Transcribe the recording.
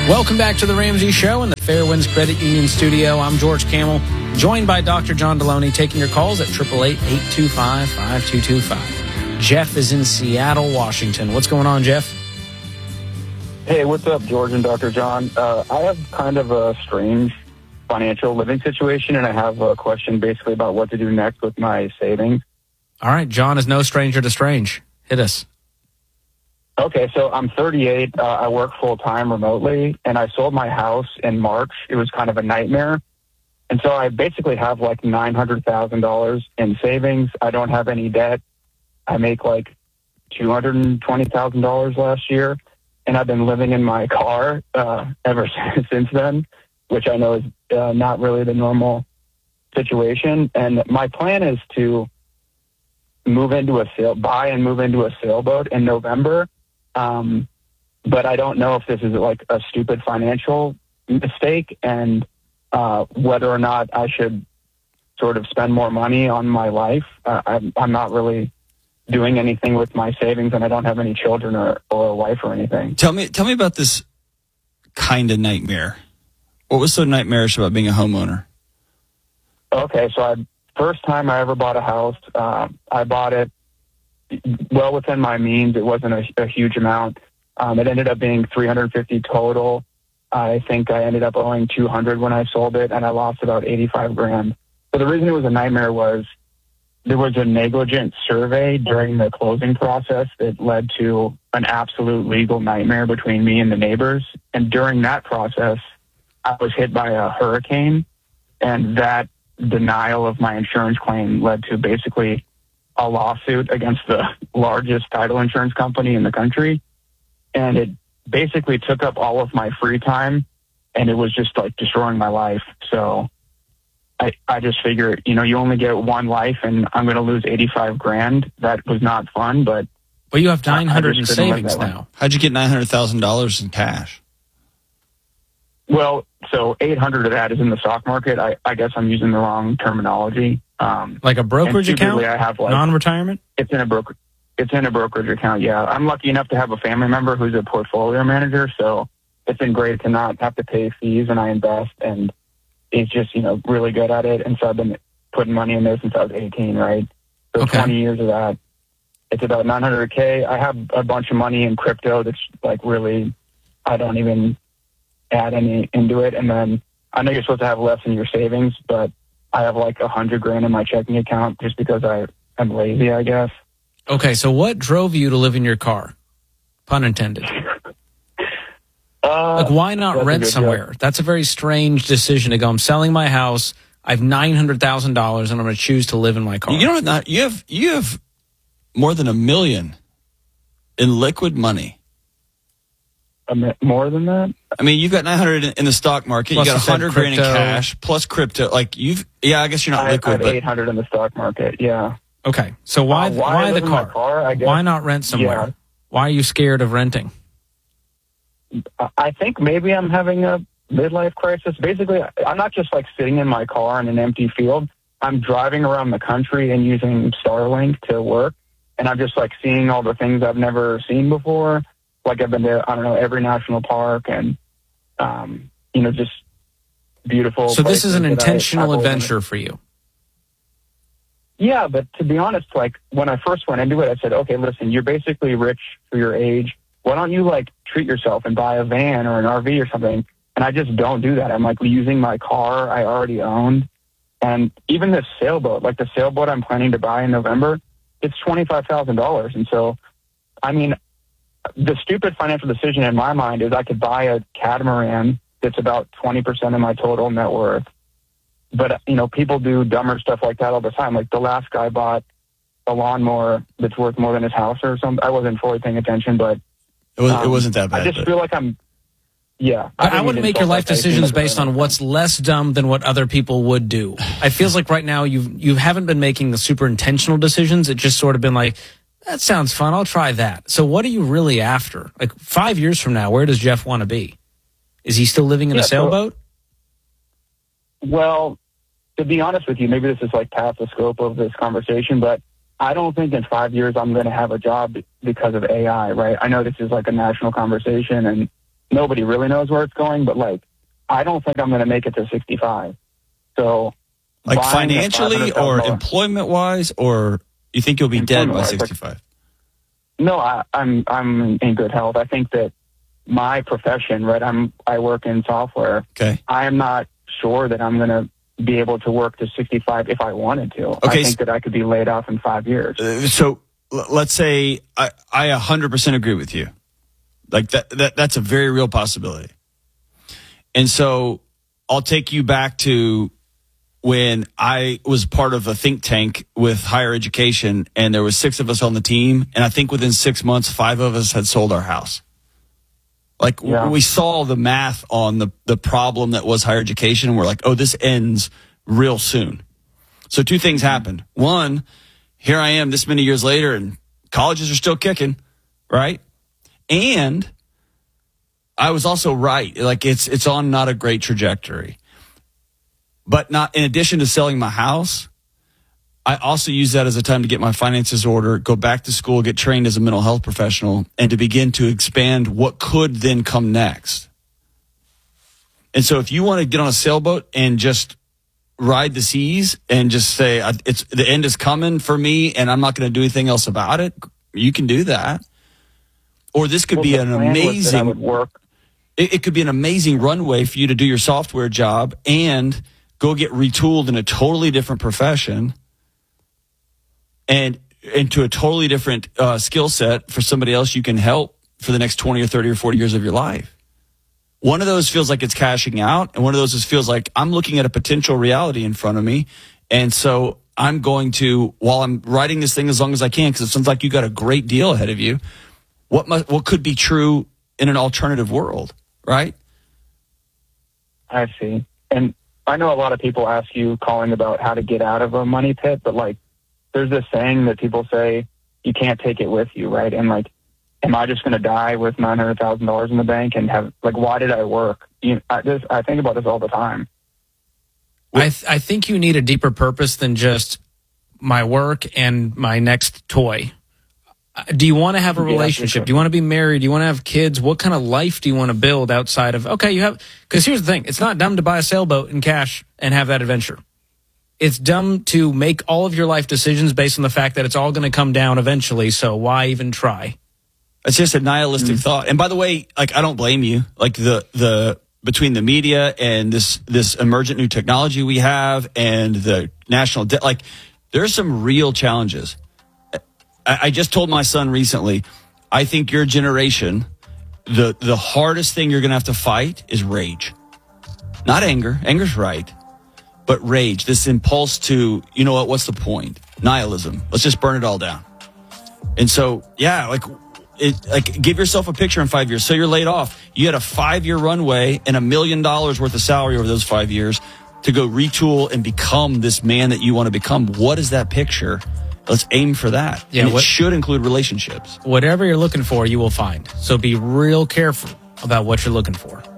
Welcome back to the Ramsey Show in the Fairwinds Credit Union studio. I'm George Camel, joined by Dr. John Deloney, taking your calls at 888-825-5225. Jeff is in Seattle, Washington. What's going on, Jeff? Hey, what's up, George and Dr. John? I have kind of a strange financial living situation, and I have a question basically about what to do next with my savings. All right, John is no stranger to strange. Hit us. Okay, so I'm 38. I work full-time remotely, and I sold my house in March. It was kind of a nightmare. And so I basically have like $900,000 in savings. I don't have any debt. I make like $220,000 last year, and I've been living in my car ever since then, which I know is not really the normal situation. And my plan is to buy and move into a sailboat in November. But I don't know if this is like a stupid financial mistake and whether or not I should sort of spend more money on my life. I'm not really doing anything with my savings, and I don't have any children or a wife or anything. Tell me about this kind of nightmare. What was so nightmarish about being a homeowner? Okay, so first time I ever bought a house, I bought it well within my means. It wasn't a huge amount. It ended up being $350 total. I think I ended up owing $200 when I sold it, and I lost about $85,000. So the reason it was a nightmare was there was a negligent survey during the closing process that led to an absolute legal nightmare between me and the neighbors. And during that process, I was hit by a hurricane, and that denial of my insurance claim led to basically a lawsuit against the largest title insurance company in the country. And it basically took up all of my free time, and it was just like destroying my life. So I just figured, you only get one life, and I'm going to lose $85,000. That was not fun, but you have $900 in savings now. How'd you get $900,000 in cash? Well, so $800 of that is in the stock market. I guess I'm using the wrong terminology. Like a brokerage account? I have non-retirement? It's in a brokerage account. Yeah. I'm lucky enough to have a family member who's a portfolio manager. So it's been great to not have to pay fees, and I invest, and he's just, really good at it. And so I've been putting money in there since I was 18, right? So okay. 20 years of that. It's about $900K. I have a bunch of money in crypto that's like really, I don't even add any into it. And then I know you're supposed to have less in your savings, but I have like $100,000 in my checking account just because I'm lazy, I guess. Okay, so what drove you to live in your car? Pun intended. Why not rent somewhere? Job. That's a very strange decision to go, I'm selling my house, I have $900,000, and I'm going to choose to live in my car. You have more than $1 million in liquid money. More than that? I mean, you've got $900 in the stock market. Plus you got $100,000 in cash plus crypto. I guess you're not liquid. I have $800 in the stock market. Yeah. Okay, so why the car? I guess, why not rent somewhere? Yeah. Why are you scared of renting? I think maybe I'm having a midlife crisis. Basically, I'm not just like sitting in my car in an empty field. I'm driving around the country and using Starlink to work, and I'm just like seeing all the things I've never seen before. Like I've been to, every national park and, just beautiful. So this is an intentional adventure for you. Yeah, but to be honest, like when I first went into it, I said, okay, listen, you're basically rich for your age. Why don't you like treat yourself and buy a van or an RV or something? And I just don't do that. I'm like using my car I already owned. And even this sailboat, like the sailboat I'm planning to buy in November, it's $25,000. And so, the stupid financial decision in my mind is I could buy a catamaran that's about 20% of my total net worth. But, people do dumber stuff like that all the time. Like the last guy bought a lawnmower that's worth more than his house or something. I wasn't fully paying attention, but it wasn't that bad. I just feel like I wouldn't make your life decisions based on what's less dumb than what other people would do. It feels like right now you haven't been making the super intentional decisions. It's just sort of been like, that sounds fun. I'll try that. So what are you really after? Like 5 years from now, where does Jeff want to be? Is he still living in a sailboat? Well, to be honest with you, maybe this is like past the scope of this conversation, but I don't think in 5 years I'm going to have a job because of AI, right? I know this is like a national conversation and nobody really knows where it's going, but like, I don't think I'm going to make it to 65. So, like financially or employment wise, or you think you'll be dead by 65? No, I'm in good health. I think that my profession, right? I work in software. Okay. I am not sure that I'm going to be able to work to 65 if I wanted to. Okay. I think that I could be laid off in 5 years. So let's say I 100% agree with you. Like that's a very real possibility. And so I'll take you back to when I was part of a think tank with higher education, and there was 6 of us on the team. And I think within 6 months, 5 of us had sold our house. Like, we saw the math on the problem that was higher education, and we're like, oh, this ends real soon. So 2 things happened. One, here I am this many years later, and colleges are still kicking, right? And I was also right. Like, it's on not a great trajectory. But not in addition to selling my house, I also use that as a time to get my finances in order, go back to school, get trained as a mental health professional, and to begin to expand what could then come next. And so if you want to get on a sailboat and just ride the seas and just say, the end is coming for me and I'm not going to do anything else about it, you can do that. Or this could be an amazing work. It could be an amazing runway for you to do your software job and go get retooled in a totally different profession and into a totally different skill set for somebody else you can help for the next 20 or 30 or 40 years of your life. One of those feels like it's cashing out, and one of those feels like I'm looking at a potential reality in front of me. And so I'm going to, while I'm writing this thing as long as I can, because it sounds like you got a great deal ahead of you, what could be true in an alternative world, right? I see. And I know a lot of people ask you calling about how to get out of a money pit, but like, there's this saying that people say, you can't take it with you, right? And like, am I just going to die with $900,000 in the bank and have, like, why did I work? I think about this all the time. I think you need a deeper purpose than just my work and my next toy. Do you want to have a relationship? Sure. Do you want to be married? Do you want to have kids? What kind of life do you want to build outside of, because here's the thing. It's not dumb to buy a sailboat in cash and have that adventure. It's dumb to make all of your life decisions based on the fact that it's all going to come down eventually. So why even try? It's just a nihilistic thought. And by the way, like, I don't blame you. Like the between the media and this emergent new technology we have and the national debt, like, there's some real challenges. I just told my son recently, I think your generation, the hardest thing you're going to have to fight is rage. Not anger. Anger's right. But rage, this impulse to, you know what, what's the point? Nihilism. Let's just burn it all down. And so, yeah, give yourself a picture in 5 years. So you're laid off. You had a 5-year runway and $1 million worth of salary over those 5 years to go retool and become this man that you want to become. What is that picture? Let's aim for that. Yeah, it should include relationships. Whatever you're looking for, you will find. So be real careful about what you're looking for.